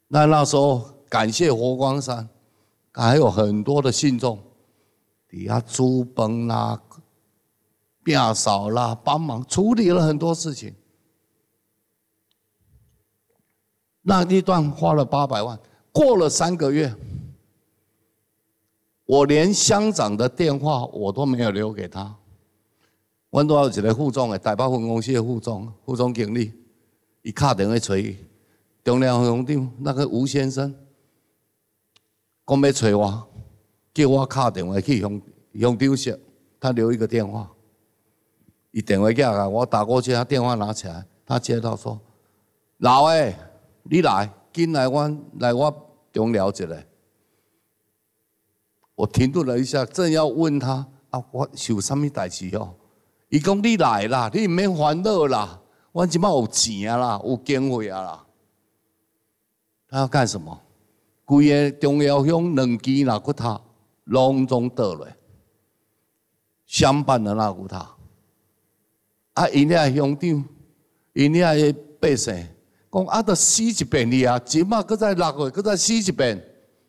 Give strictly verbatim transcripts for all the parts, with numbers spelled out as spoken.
那那时候感谢佛光山，还有很多的信众，底下煮饭啦、打扫啦，帮忙处理了很多事情。那一段花了八百万，过了三个月，我连乡长的电话我都没有留给他。我都有一个副总的，台北分公司的副总、副总经理，伊打电话找伊，中央乡长那个吴先生，讲要找我，叫我打电话去乡乡长室，他留一个电话。伊电话架来，我打过去，他电话拿起来，他接到说：“老诶，你来，紧来我来我中寮一下。”我停顿了一下，正要问他啊，我是有啥物代志哦？伊讲你来啦，你唔免烦恼啦，我即摆有钱啊啦，有经费啊啦。他要干什么？规个中央乡两支那骨头拢总倒落，相伴的那骨头。啊，因遐乡长，因遐百姓讲啊，得死一遍哩啊！即摆搁再六月，搁再死一遍。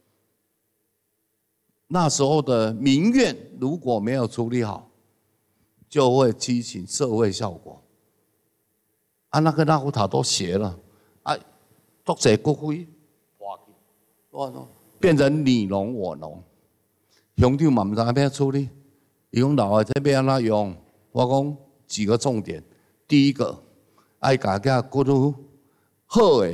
那时候的民怨如果没有处理好，就会激起社会效果。啊，那个那骨头都斜了，啊，作者骨灰滑去，哇，变成你侬我侬。乡长嘛唔知要怎处理，伊讲老的这要安怎用？我讲几个重点，第一个，爱家家骨头好的，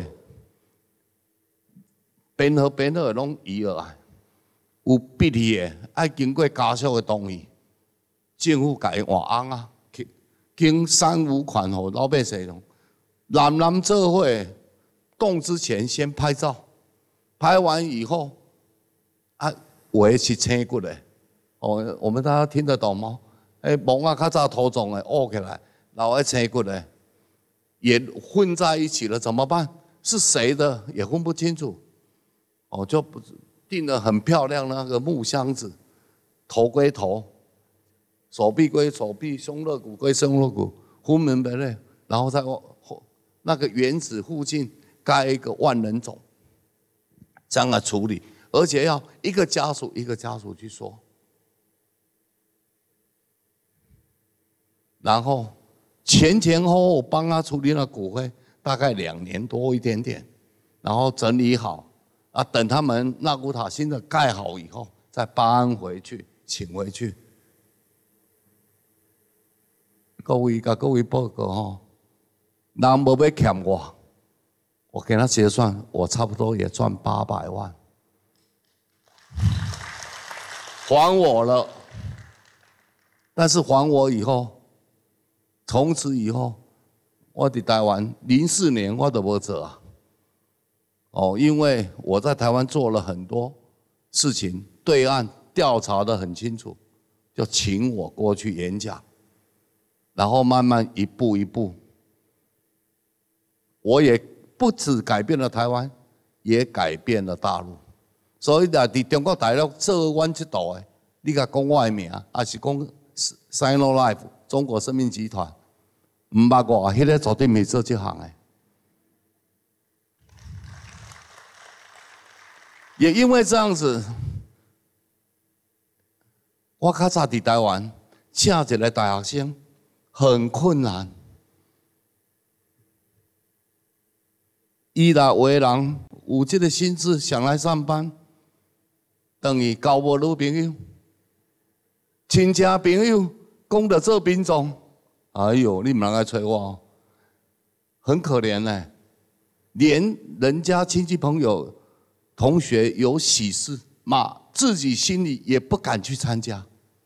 边好边好拢移落来。有必要的，爱经过家属的同意，政府甲伊换红啊，经三五款互老百姓用。人人做伙，动之前先拍照，拍完以后，啊，有的是青骨的，哦，我们大家听得懂吗？哎，毛啊较早土种的挖起来，然后青骨的也混在一起了，怎么办？是谁的也分不清楚，哦，就不。订了很漂亮的那个木箱子，头归头，手臂归手臂，胸肋骨归胸肋骨，分门别类，然后在那个原址附近盖一个万人冢，这样来处理，而且要一个家属一个家属去说，然后前前后后帮他处理了骨灰，大概两年多一点点，然后整理好。啊，等他们纳古塔新的盖好以后，再搬回去，请回去。各位甲各位报告吼，人无要欠我，我给他结算，我差不多也赚八百万，还我了。但是还我以后，从此以后，我伫台湾零四年我都无做啊。哦，因为我在台湾做了很多事情，对岸调查得很清楚，就请我过去演讲，然后慢慢一步一步，我也不止改变了台湾，也改变了大陆。所以在中国大陆做阮这道的，你甲讲我的名，还是讲 Sinolife 中国生命集团，唔捌我，迄个绝对没做这行的。也因为这样子，我较早伫台湾请一个大学生很困难。伊若有的人有这个心志想来上班，等于交无女朋友，亲戚朋友讲着做兵种，哎呦，你唔通来找我，很可怜呢。连人家亲戚朋友。同学有喜事嘛，自己心里也不敢去参加。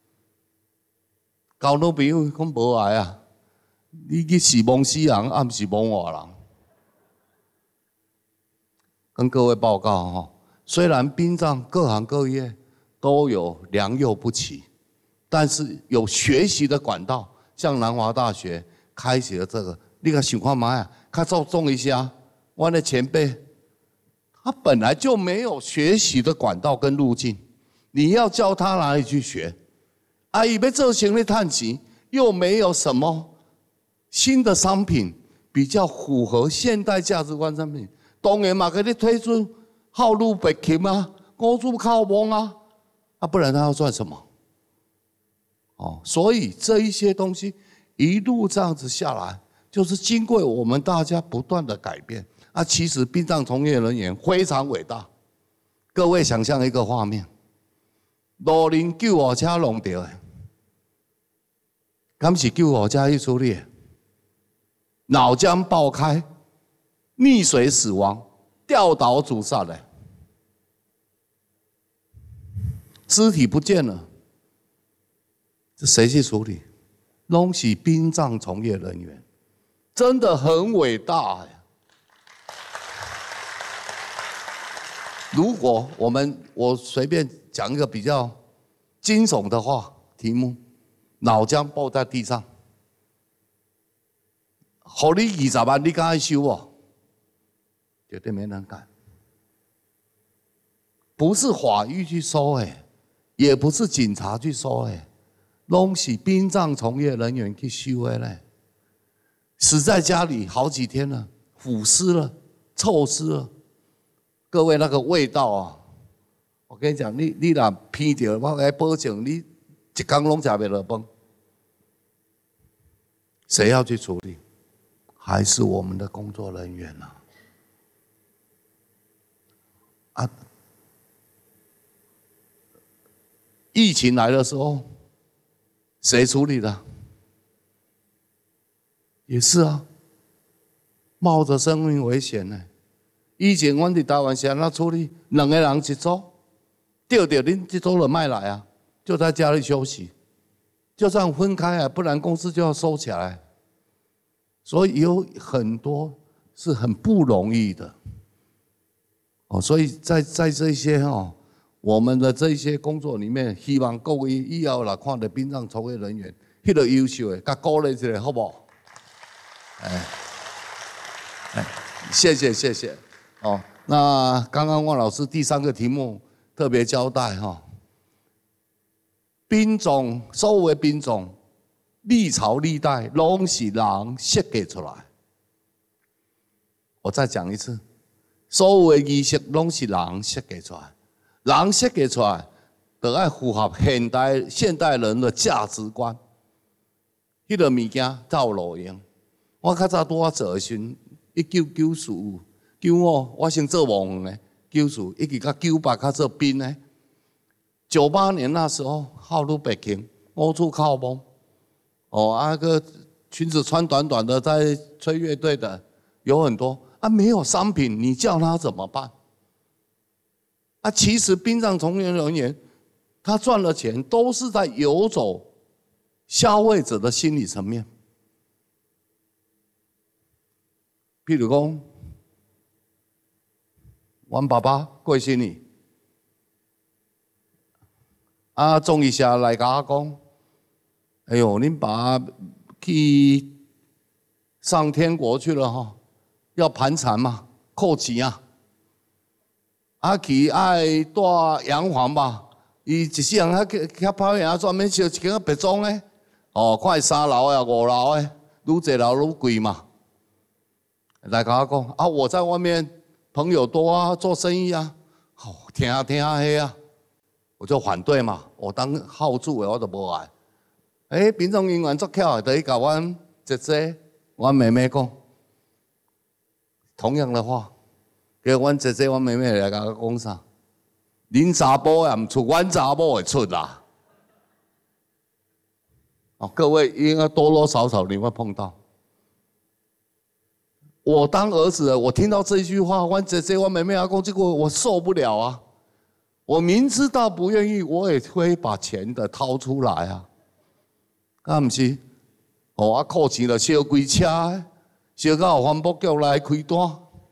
交女朋友讲无爱啊，你去是蒙死人，啊，毋是蒙活人。跟各位报告哈，虽然殡葬各行各业都有良莠不齐，但是有学习的管道，像南华大学开启了这个，你个想看嘛呀？较注重一下，我的前辈。他本来就没有学习的管道跟路径，你要教他哪里去学？啊，伊要做生意赚钱，又没有什么新的商品比较符合现代价值观商品， 当然嘛，给你推出号路北琴啊，高速靠蒙啊，啊，不然他要赚什么？哦，所以这一些东西一路这样子下来，就是经过我们大家不断的改变。啊，其实殡葬从业人员非常伟大。各位想象一个画面，路人救护车弄到的，敢是救护车去处理的？脑浆爆开，溺水死亡，吊倒自杀的，尸体不见了，这谁去处理？拢是殡葬从业人员，真的很伟大呀！如果我们我随便讲一个比较惊悚的话题目，脑浆爆在地上，给你二十万，你敢收哦？绝对没人敢。不是法律去收哎，也不是警察去收哎，拢是殡葬从业人员去收的嘞。死在家里好几天了，腐尸了，臭尸了。各位那个味道啊，我跟你讲，你你若闻到，我来保证你一天拢吃不落饭。谁要去处理？还是我们的工作人员啊？啊，疫情来的时候，谁处理的？也是啊，冒着生命危险呢。以前阮伫台湾是安怎处理？两个人一组，钓到恁这组就卖来啊，就在家里休息，就这样分开啊，不然公司就要收起来。所以有很多是很不容易的。哦，所以在在这些哦，我们的这些工作里面，希望各位以后来看到殡葬从业人员，迄个优秀的，甲鼓励一下，好不好？哎，哎，谢谢谢谢。哦，那刚刚汪老师第三个题目特别交代哈，兵种所有的兵种，历朝历代拢是人设计出来。我再讲一次，所有的仪式拢是人设计出来，人设计出来，就要符合现代现代人的价值观。迄个物件才有路用。我较早拄啊做的时阵，一九九四。九五，我先做王园的，九四一直到九八较做兵的。九八年那时候，号路北京，五处靠崩，哦，啊个裙子穿短短的在吹乐队的有很多啊，没有商品，你叫他怎么办？啊，其实殡葬从业人员他赚了钱，都是在游走消费者的心理层面。譬如讲，阮爸爸过身去，啊，钟医社来甲我讲，哎呦，恁爸去上天国去了哈，要盘缠嘛，扣钱啊，啊去爱住洋房吧，伊一世人遐遐跑赢专门烧一间别庄诶，哦，看三楼诶、五楼诶，愈济楼愈贵嘛。来甲我讲，啊，我在外面。朋友多啊，做生意啊，哦，听啊听啊嘿啊，我就反对嘛。我当好主的我就无爱。诶，殡葬人员足巧，就去甲阮姐姐、阮妹妹讲同样的话，叫阮姐姐、阮妹妹来甲我讲啥？恁查甫也唔出，阮查某会出啦。哦，各位应该多多少少你会碰到。我当儿子的，我听到这句话，我姐姐、我妹妹阿公，结果我受不了啊！我明知道不愿意，我也会把钱的掏出来啊！敢唔是？哦，啊，扣钱了，烧几车，烧到环保局来开单，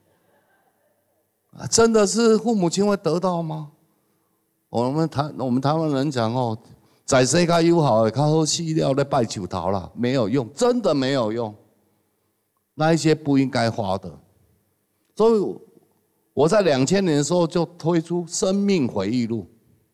啊，真的是父母亲会得到吗？我们台我们台湾人讲哦，在世界友好的，较好死了咧拜树头啦，没有用，真的没有用。那一些不应该花的，所以我在两千年的时候就推出《生命回忆录》，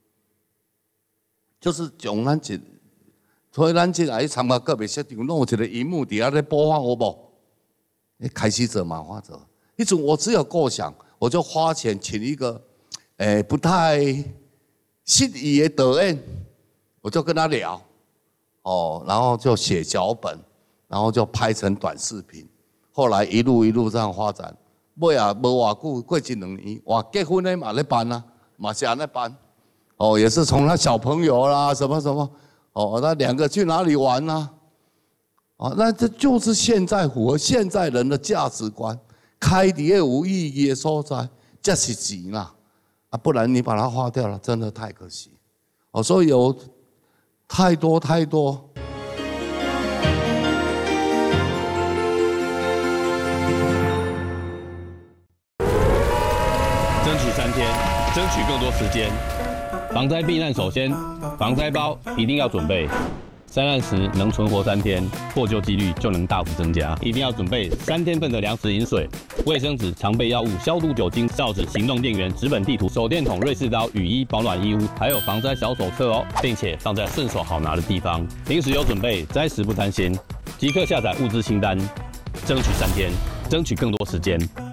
就是从咱一推咱进来参加个别设定，弄一个荧幕底下咧播放，有无？你开始做嘛，我做， 一种我只有构想，我就花钱请一个，诶、欸、不太适宜的导演，我就跟他聊，哦，然后就写脚本，然后就拍成短视频，后来一路一路这样发展。尾啊无偌久，过一两年，哇，结婚的嘛咧办啊，嘛是安尼办，哦，也是从他小朋友啦，什么什么，哦，那两个去哪里玩啊？哦，那这就是现在符合现在人的价值观，开伫个有意义的所在，这是钱啦，啊，不然你把它花掉了，真的太可惜。哦，所以有太多太多。 争取三天，争取更多时间。防灾避难首先，防灾包一定要准备。灾难时能存活三天，获救几率就能大幅增加。一定要准备三天份的粮食、饮水、卫生纸、常备药物、消毒酒精、哨子、行动电源、纸本地图、手电筒、瑞士刀、雨衣、保暖衣物，还有防灾小手册哦，并且放在顺手好拿的地方。临时有准备，灾时不担心。即刻下载物资清单，争取三天，争取更多时间。